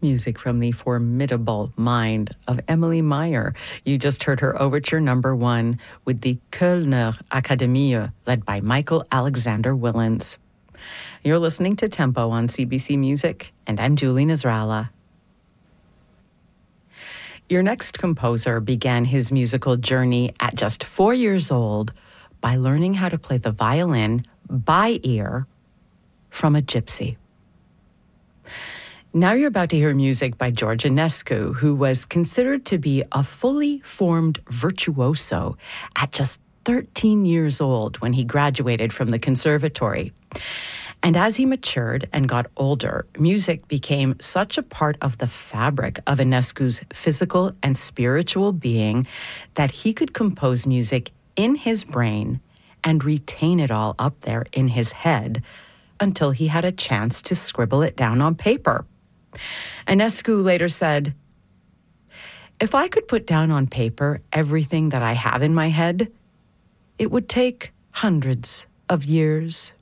Music from the formidable mind of Emily Meyer. You just heard her overture number 1 with the Kölner Akademie, led by Michael Alexander Willens. You're listening to Tempo on CBC Music, and I'm Julie Nasrallah. Your next composer began his musical journey at just 4 years old by learning how to play the violin by ear from a gypsy. Now you're about to hear music by George Enescu, who was considered to be a fully formed virtuoso at just 13 years old when he graduated from the conservatory. And as he matured and got older, music became such a part of the fabric of Enescu's physical and spiritual being that he could compose music in his brain and retain it all up there in his head until he had a chance to scribble it down on paper. Enescu later said, "If I could put down on paper everything that I have in my head, it would take hundreds of years."